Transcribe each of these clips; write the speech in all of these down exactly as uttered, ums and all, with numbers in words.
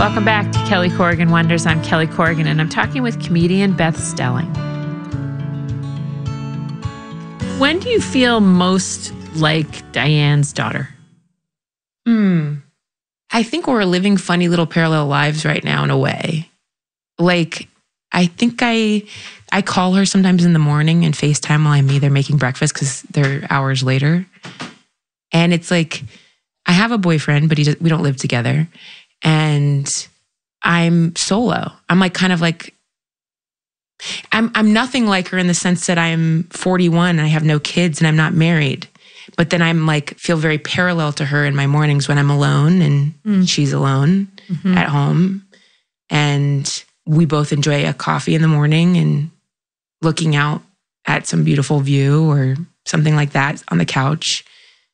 Welcome back to Kelly Corrigan Wonders. I'm Kelly Corrigan, and I'm talking with comedian Beth Stelling. When do you feel most like Diane's daughter? Hmm. I think we're living funny little parallel lives right now in a way. Like, I think I I call her sometimes in the morning and FaceTime while I'm either making breakfast because they're hours later. And it's like, I have a boyfriend, but he does, we don't live together. And I'm solo. I'm like kind of like, I'm I'm nothing like her in the sense that I'm forty-one and I have no kids and I'm not married. But then I'm like, feel very parallel to her in my mornings when I'm alone and mm. she's alone mm-hmm. at home. And we both enjoy a coffee in the morning and looking out at some beautiful view or something like that on the couch.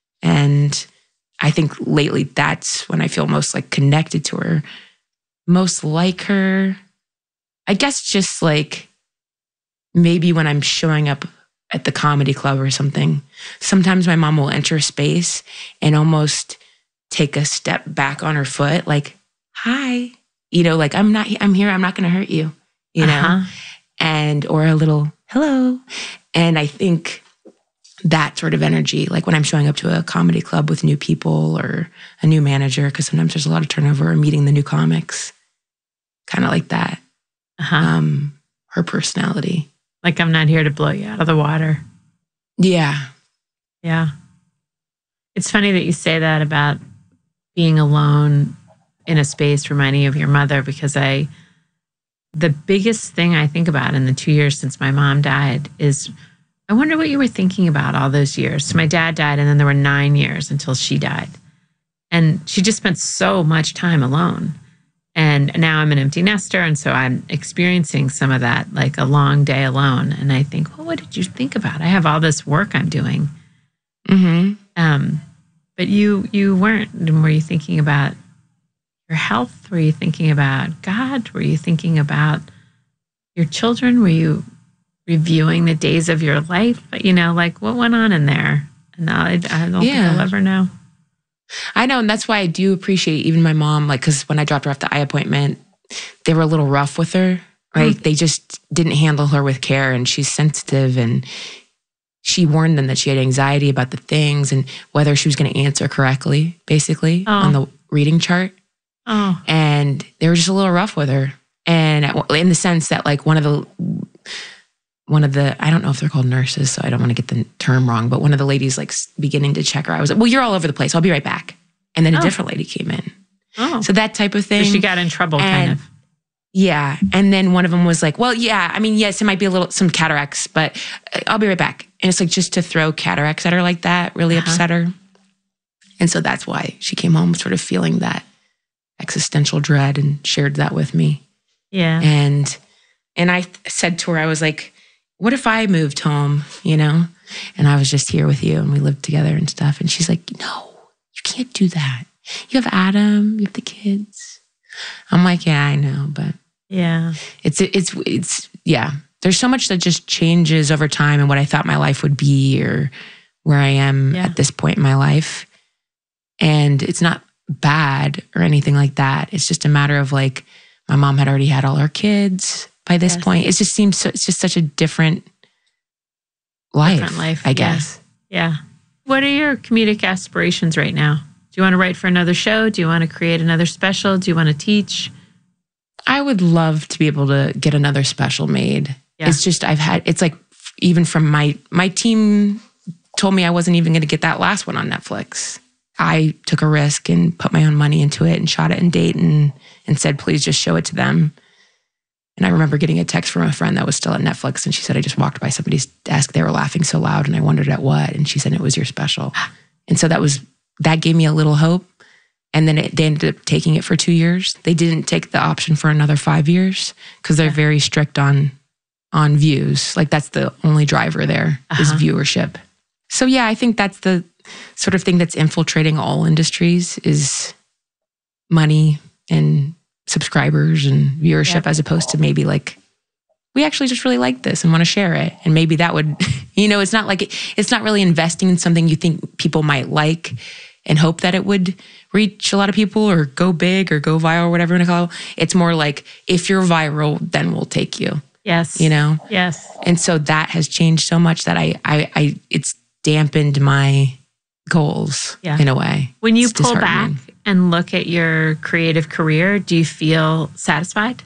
And I think lately that's when I feel most like connected to her, most like her. I guess just like maybe when I'm showing up at the comedy club or something, sometimes my mom will enter a space and almost take a step back on her foot, like, hi, you know, like I'm not, I'm here, I'm not going to hurt you, you know, uh-huh. and, or a little hello. And I think that sort of energy, like when I'm showing up to a comedy club with new people or a new manager, because sometimes there's a lot of turnover, or meeting the new comics, kind of like that. Uh-huh. Um, her personality. Like, I'm not here to blow you out of the water. Yeah. Yeah. It's funny that you say that about being alone in a space reminding you of your mother, because I, the biggest thing I think about in the two years since my mom died is, I wonder what you were thinking about all those years. So my dad died, and then there were nine years until she died. And she just spent so much time alone. And now I'm an empty nester, and so I'm experiencing some of that, like a long day alone. And I think, well, what did you think about? I have all this work I'm doing. Mm-hmm. Um, but you you weren't. Were you thinking about your health? Were you thinking about God? Were you thinking about your children? Were you reviewing the days of your life? But, you know, like what went on in there? And I, I don't yeah. think I'll ever know. I know, and that's why I do appreciate even my mom, like, because when I dropped her off the eye appointment, they were a little rough with her, right? Mm-hmm. They just didn't handle her with care, and she's sensitive, and she warned them that she had anxiety about the things and whether she was going to answer correctly, basically, oh. on the reading chart. Oh. And they were just a little rough with her. And in the sense that, like, one of the... One of the, I don't know if they're called nurses, so I don't want to get the term wrong, but one of the ladies like beginning to check her. I was like, well, you're all over the place. I'll be right back. And then a oh. different lady came in. Oh. So that type of thing. So she got in trouble, and, kind of. Yeah. And then one of them was like, well, yeah, I mean, yes, it might be a little, some cataracts, but I'll be right back. And it's like just to throw cataracts at her like that really uh-huh. upset her. And so that's why she came home sort of feeling that existential dread and shared that with me. Yeah. And, and I said to her, I was like, what if I moved home, you know, and I was just here with you and we lived together and stuff? And she's like, no, you can't do that. You have Adam, you have the kids. I'm like, yeah, I know, but yeah, it's, it's, it's, yeah, there's so much that just changes over time and what I thought my life would be or where I am yeah. at this point in my life. And it's not bad or anything like that. It's just a matter of like, my mom had already had all her kids by this yes. point. It just seems so, it's just such a different life, different life I guess. Yeah. yeah. What are your comedic aspirations right now? Do you want to write for another show? Do you want to create another special? Do you want to teach? I would love to be able to get another special made. Yeah. It's just, I've had, it's like, even from my, my team told me I wasn't even going to get that last one on Netflix. I took a risk and put my own money into it and shot it in Dayton and said, please just show it to them. And I remember getting a text from a friend that was still at Netflix, and she said, I just walked by somebody's desk. They were laughing so loud, and I wondered at what. And she said, it was your special. And so that was, that gave me a little hope. And then it, they ended up taking it for two years. They didn't take the option for another five years because they're very strict on, on views. Like that's the only driver there uh-huh. is viewership. So yeah, I think that's the sort of thing that's infiltrating all industries is money and subscribers and viewership, yep. as opposed to maybe like, we actually just really like this and want to share it. And maybe that would, you know, it's not like, it, it's not really investing in something you think people might like. and hope that it would reach a lot of people or go big or go viral or whatever you want to call it. It's more like, if you're viral, then we'll take you. Yes. You know? Yes. And so that has changed so much that I, I, I it's dampened my goals yeah. in a way. When you it's pull back and look at your creative career, do you feel satisfied?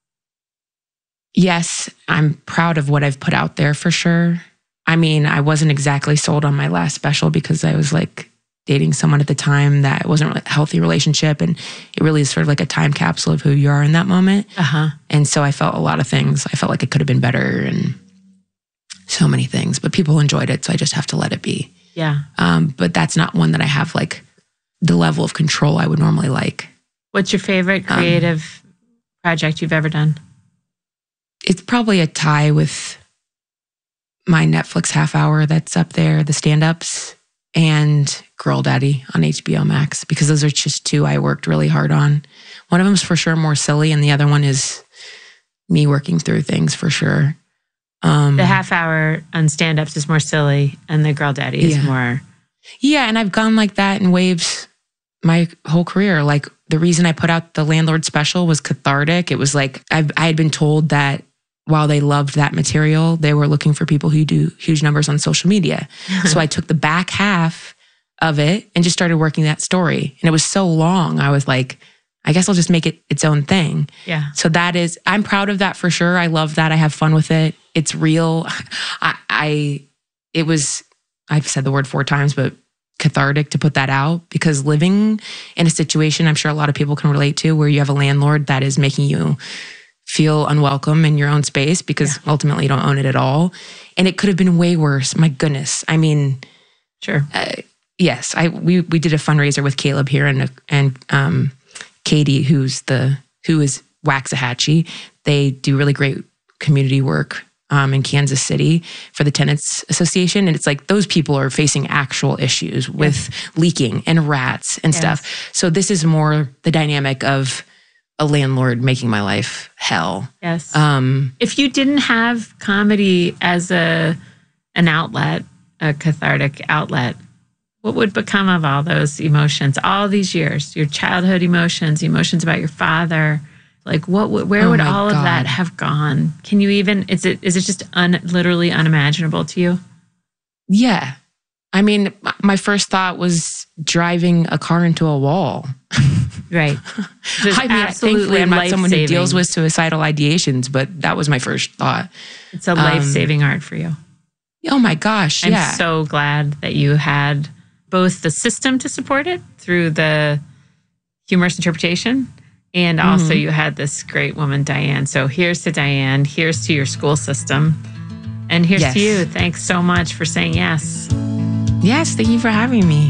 Yes, I'm proud of what I've put out there for sure. I mean, I wasn't exactly sold on my last special because I was like dating someone at the time that wasn't really a healthy relationship. And it really is sort of like a time capsule of who you are in that moment. Uh-huh. And so I felt a lot of things. I felt like it could have been better and so many things, but people enjoyed it. So I just have to let it be. Yeah. Um, but that's not one that I have like the level of control I would normally like. What's your favorite creative um, project you've ever done? It's probably a tie with my Netflix half hour that's up there, the stand-ups, and Girl Daddy on H B O Max, because those are just two I worked really hard on. One of them is for sure more silly, and the other one is me working through things for sure. Um, the half hour on stand-ups is more silly, and the Girl Daddy is yeah. more... Yeah, and I've gone like that in waves my whole career. Like, the reason I put out the Landlord special was cathartic. It was like, I've, I had been told that while they loved that material, they were looking for people who do huge numbers on social media. So I took the back half of it and just started working that story. And it was so long. I was like, I guess I'll just make it its own thing. Yeah. So that is, I'm proud of that for sure. I love that. I have fun with it. It's real. I, I it was, I've said the word four times, but cathartic to put that out, because living in a situation I'm sure a lot of people can relate to, where you have a landlord that is making you feel unwelcome in your own space because yeah. ultimately you don't own it at all. And it could have been way worse. My goodness. I mean, sure. Uh, yes. I, we, we did a fundraiser with Caleb here and, and, um, Katie, who's the, who is Waxahachie. They do really great community work, um, in Kansas City for the Tenants Association. And it's like, those people are facing actual issues with yes. leaking and rats and yes. stuff. So this is more the dynamic of a landlord making my life hell. Yes. Um, if you didn't have comedy as a an outlet, a cathartic outlet, what would become of all those emotions, all these years, your childhood emotions, emotions about your father? Like, what? Where oh would all God. of that have gone? Can you even? Is it is it just un, literally unimaginable to you? Yeah. I mean, my first thought was driving a car into a wall. Right. I mean, thankfully, I'm not someone who deals with suicidal ideations, but that was my first thought. It's a life-saving um, art for you. Oh my gosh, I'm yeah. so glad that you had both the system to support it through the humorous interpretation, and mm-hmm. also you had this great woman, Diane. So here's to Diane, here's to your school system, and here's yes. to you. Thanks so much for saying yes. Yes, thank you for having me.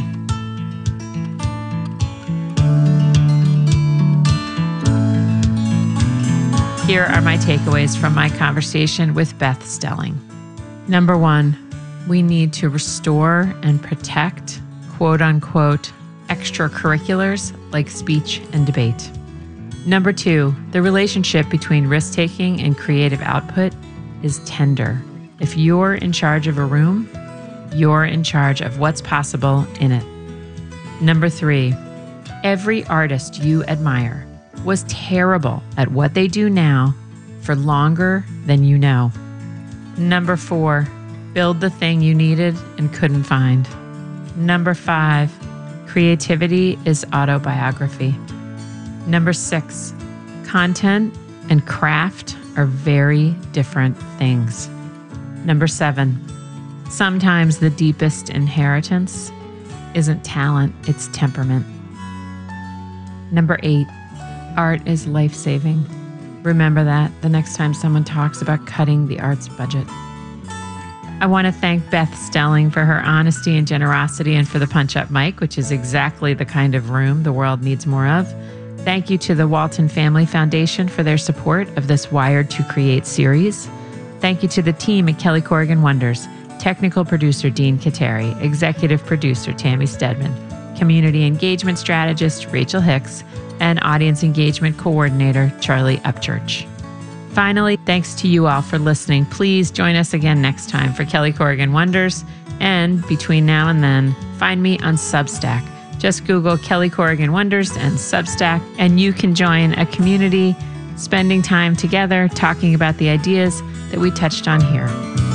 Here are my takeaways from my conversation with Beth Stelling. Number one, we need to restore and protect, quote unquote, extracurriculars like speech and debate. Number two, the relationship between risk-taking and creative output is tender. If you're in charge of a room, you're in charge of what's possible in it. Number three, every artist you admire was terrible at what they do now for longer than you know. Number four, build the thing you needed and couldn't find. Number five, creativity is autobiography. Number six, content and craft are very different things. Number seven, sometimes the deepest inheritance isn't talent, it's temperament. Number eight, art is life-saving. Remember that the next time someone talks about cutting the arts budget. I want to thank Beth Stelling for her honesty and generosity, and for the Punch-Up Mic, which is exactly the kind of room the world needs more of. Thank you to the Walton Family Foundation for their support of this Wired to Create series. Thank you to the team at Kelly Corrigan Wonders, technical producer Dean Kateri, executive producer Tammy Stedman, community engagement strategist Rachel Hicks, and audience engagement coordinator Charlie Upchurch. Finally, thanks to you all for listening. Please join us again next time for Kelly Corrigan Wonders. And between now and then, find me on Substack, Just Google Kelly Corrigan Wonders and Substack, and you can join a community spending time together talking about the ideas that we touched on here.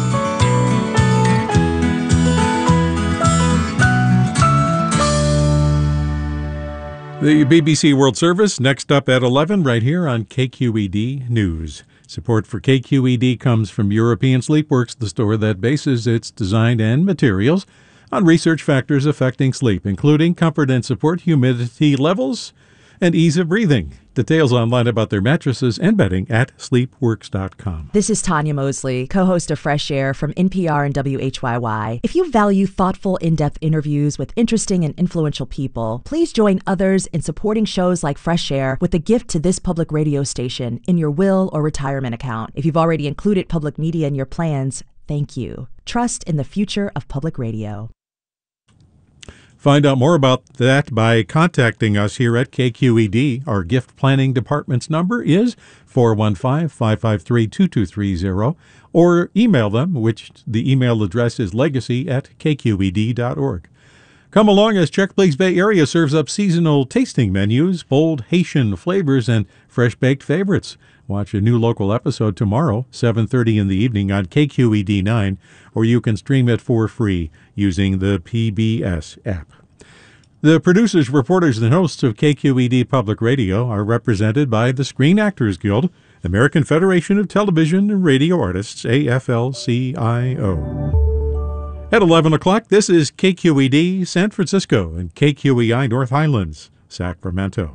The B B C World Service next up at eleven right here on K Q E D News. Support for K Q E D comes from European Sleepworks, the store that bases its design and materials on research factors affecting sleep, including comfort and support, humidity levels, and ease of breathing. Details online about their mattresses and bedding at sleepworks dot com. This is Tanya Mosley, co-host of Fresh Air from N P R and W H Y Y. If you value thoughtful, in-depth interviews with interesting and influential people, please join others in supporting shows like Fresh Air with a gift to this public radio station in your will or retirement account. If you've already included public media in your plans, thank you. Trust in the future of public radio. Find out more about that by contacting us here at K Q E D. Our gift planning department's number is four one five, five five three, two two three zero, or email them, which the email address is legacy at k q e d dot org. Come along as Czech Plains Bay Area serves up seasonal tasting menus, bold Haitian flavors, and fresh-baked favorites. Watch a new local episode tomorrow, seven thirty in the evening on K Q E D nine, or you can stream it for free using the P B S app. The producers, reporters, and hosts of K Q E D Public Radio are represented by the Screen Actors Guild, American Federation of Television and Radio Artists, A F L C I O. At eleven o'clock, this is K Q E D San Francisco and K Q E I North Highlands, Sacramento.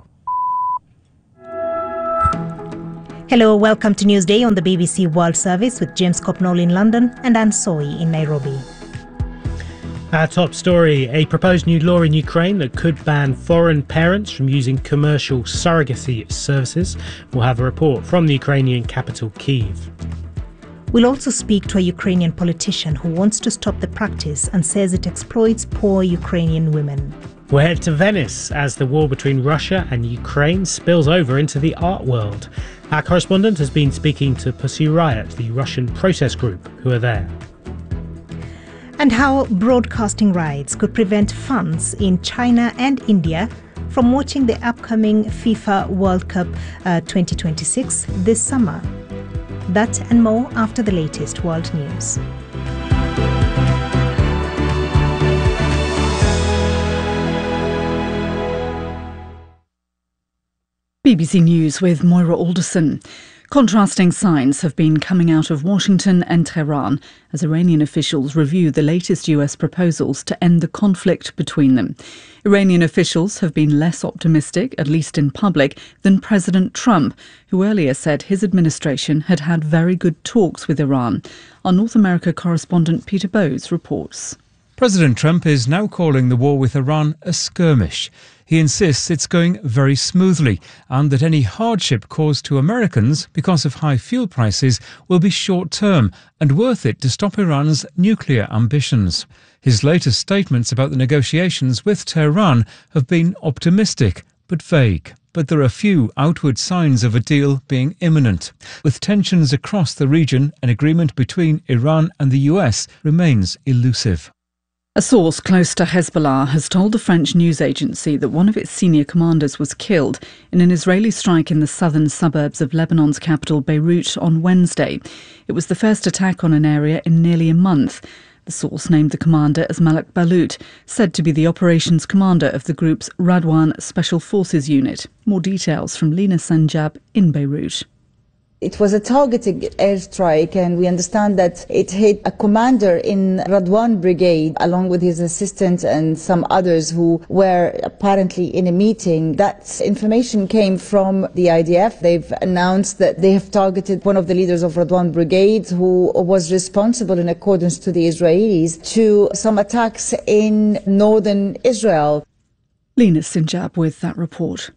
Hello, welcome to Newsday on the B B C World Service with James Copnall in London and Anne Soy in Nairobi. Our top story, a proposed new law in Ukraine that could ban foreign parents from using commercial surrogacy services. We'll have a report from the Ukrainian capital, Kyiv. We'll also speak to a Ukrainian politician who wants to stop the practice and says it exploits poor Ukrainian women. We'll head to Venice as the war between Russia and Ukraine spills over into the art world. Our correspondent has been speaking to Pussy Riot, the Russian protest group who are there. And how broadcasting rights could prevent fans in China and India from watching the upcoming FIFA World Cup uh, twenty twenty-six this summer. That and more after the latest world news. B B C News with Moira Alderson. Contrasting signs have been coming out of Washington and Tehran as Iranian officials review the latest U S proposals to end the conflict between them. Iranian officials have been less optimistic, at least in public, than President Trump, who earlier said his administration had had very good talks with Iran. Our North America correspondent Peter Bowes reports. President Trump is now calling the war with Iran a skirmish. He insists it's going very smoothly and that any hardship caused to Americans because of high fuel prices will be short-term and worth it to stop Iran's nuclear ambitions. His latest statements about the negotiations with Tehran have been optimistic but vague. But there are few outward signs of a deal being imminent. With tensions across the region, an agreement between Iran and the U S remains elusive. A source close to Hezbollah has told the French news agency that one of its senior commanders was killed in an Israeli strike in the southern suburbs of Lebanon's capital Beirut on Wednesday. It was the first attack on an area in nearly a month. The source named the commander as Malak Balut, said to be the operations commander of the group's Radwan Special Forces Unit. More details from Lina Sanjab in Beirut. It was a targeted airstrike, and we understand that it hit a commander in Radwan Brigade along with his assistant and some others who were apparently in a meeting. That information came from the I D F. They've announced that they have targeted one of the leaders of Radwan Brigade who was responsible in accordance to the Israelis to some attacks in northern Israel. Lina Sanjab with that report.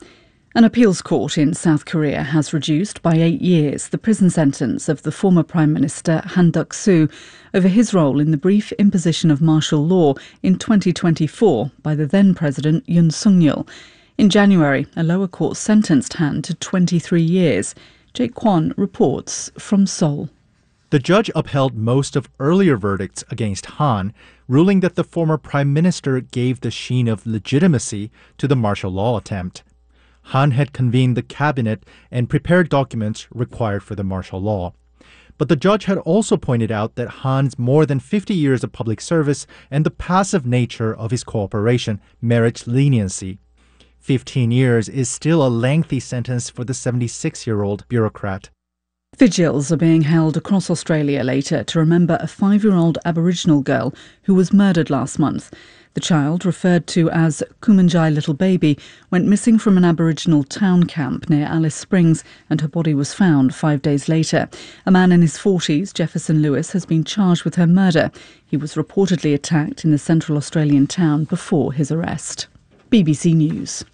An appeals court in South Korea has reduced by eight years the prison sentence of the former Prime Minister Han Duck-soo over his role in the brief imposition of martial law in twenty twenty-four by the then President Yoon Suk-yeol. In January, a lower court sentenced Han to twenty-three years. Jake Kwon reports from Seoul. The judge upheld most of earlier verdicts against Han, ruling that the former prime minister gave the sheen of legitimacy to the martial law attempt. Han had convened the cabinet and prepared documents required for the martial law. But the judge had also pointed out that Han's more than fifty years of public service and the passive nature of his cooperation merits leniency. Fifteen years is still a lengthy sentence for the seventy-six-year-old bureaucrat. Vigils are being held across Australia later to remember a five-year-old Aboriginal girl who was murdered last month. The child, referred to as Kumanjai Little Baby, went missing from an Aboriginal town camp near Alice Springs, and her body was found five days later. A man in his forties, Jefferson Lewis, has been charged with her murder. He was reportedly attacked in the Central Australian town before his arrest. B B C News.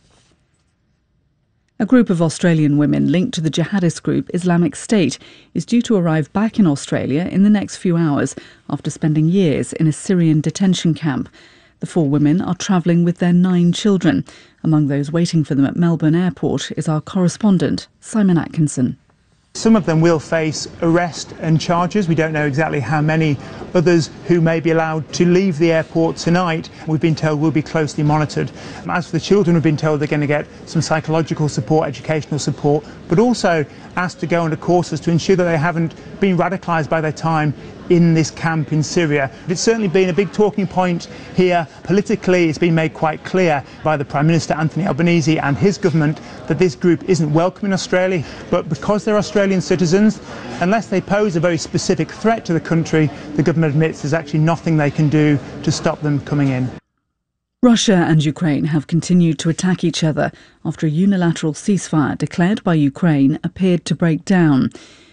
A group of Australian women linked to the jihadist group Islamic State is due to arrive back in Australia in the next few hours after spending years in a Syrian detention camp. The four women are travelling with their nine children. Among those waiting for them at Melbourne Airport is our correspondent, Simon Atkinson. Some of them will face arrest and charges. We don't know exactly how many. Others who may be allowed to leave the airport tonight, we've been told, will be closely monitored. As for the children, we've been told they're going to get some psychological support, educational support, but also asked to go under courses to ensure that they haven't been radicalised by their time in this camp in Syria. It's certainly been a big talking point here. Politically, it's been made quite clear by the Prime Minister, Anthony Albanese, and his government that this group isn't welcome in Australia. But because they're Australian citizens, unless they pose a very specific threat to the country, the government admits there's actually nothing they can do to stop them coming in. Russia and Ukraine have continued to attack each other after a unilateral ceasefire declared by Ukraine appeared to break down.